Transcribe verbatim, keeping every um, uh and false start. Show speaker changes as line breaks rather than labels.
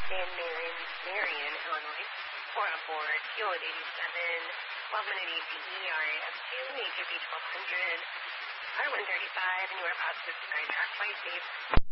San Marion, Marion, Illinois. four on board, fuel at eighty-seven, twelve minute A C E, R A F two, A J B twelve hundred, R one thirty-five, and you are about to describe track flight safe.